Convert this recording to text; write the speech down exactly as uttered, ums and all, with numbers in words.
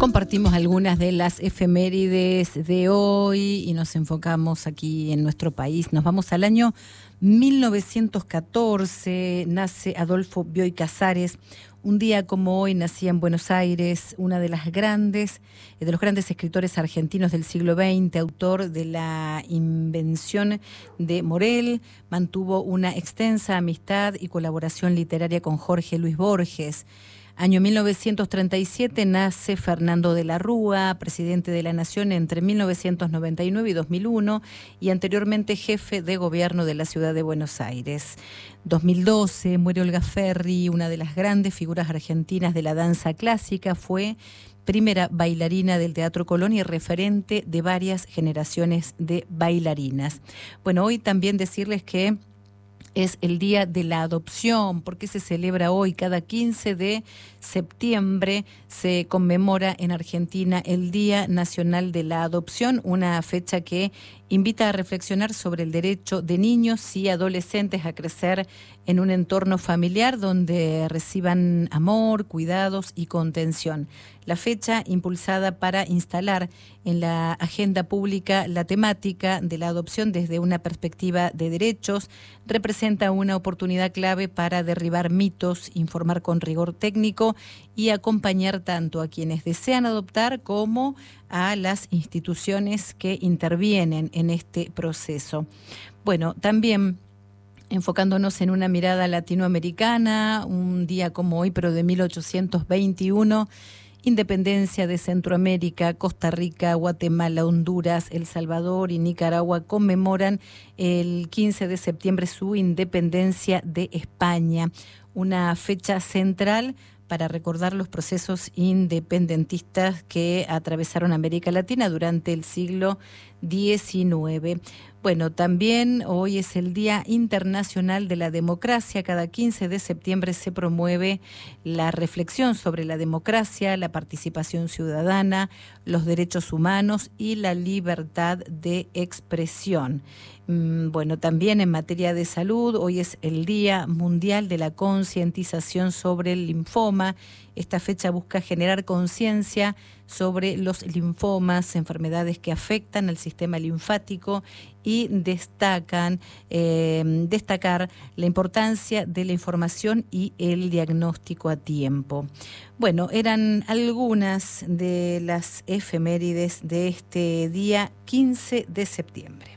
Compartimos algunas de las efemérides de hoy y nos enfocamos aquí en nuestro país. Nos vamos al año mil novecientos catorce, nace Adolfo Bioy Casares. Un día como hoy nacía en Buenos Aires una de las grandes, de los grandes escritores argentinos del siglo veinte, autor de La Invención de Morel. Mantuvo una extensa amistad y colaboración literaria con Jorge Luis Borges. Año mil novecientos treinta y siete nace Fernando de la Rúa, presidente de la Nación entre mil novecientos noventa y nueve y dos mil uno y anteriormente jefe de gobierno de la ciudad de Buenos Aires. dos mil doce muere Olga Ferri, una de las grandes figuras argentinas de la danza clásica, fue primera bailarina del Teatro Colón y referente de varias generaciones de bailarinas. Bueno, hoy también decirles que es el Día de la Adopción, porque se celebra hoy. Cada quince de septiembre se conmemora en Argentina el Día Nacional de la Adopción, una fecha que invita a reflexionar sobre el derecho de niños y adolescentes a crecer en un entorno familiar donde reciban amor, cuidados y contención. La fecha, impulsada para instalar en la agenda pública la temática de la adopción desde una perspectiva de derechos, representa una oportunidad clave para derribar mitos, informar con rigor técnico y acompañar tanto a quienes desean adoptar como a las instituciones que intervienen en este proceso. Bueno, también enfocándonos en una mirada latinoamericana, un día como hoy, pero de mil ochocientos veintiuno, independencia de Centroamérica, Costa Rica, Guatemala, Honduras, El Salvador y Nicaragua conmemoran el quince de septiembre su independencia de España, una fecha central para recordar los procesos independentistas que atravesaron América Latina durante el siglo diecinueve. Bueno, también hoy es el Día Internacional de la Democracia. Cada quince de septiembre se promueve la reflexión sobre la democracia, la participación ciudadana, los derechos humanos y la libertad de expresión. Bueno, también en materia de salud, hoy es el Día Mundial de la Concientización sobre el Linfoma. Esta fecha busca generar conciencia sobre los linfomas, enfermedades que afectan al sistema linfático, y destacan eh, destacar la importancia de la información y el diagnóstico a tiempo. Bueno, eran algunas de las efemérides de este día quince de septiembre.